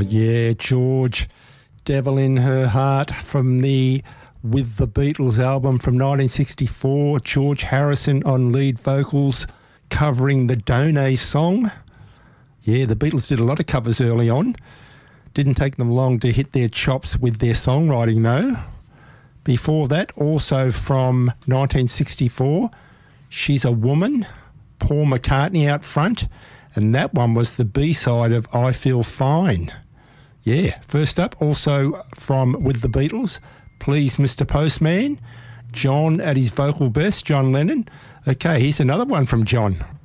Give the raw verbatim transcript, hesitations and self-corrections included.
yeah, George, Devil in Her Heart from the With the Beatles album from nineteen sixty-four. George Harrison on lead vocals covering the Donay song. Yeah, the Beatles did a lot of covers early on. Didn't take them long to hit their chops with their songwriting though. Before that, also from nineteen sixty-four, She's a Woman, Paul McCartney out front, and that one was the B-side of I Feel Fine. Yeah, first up, also from With the Beatles, Please Mister Postman, John at his vocal best, John Lennon. Okay, here's another one from John.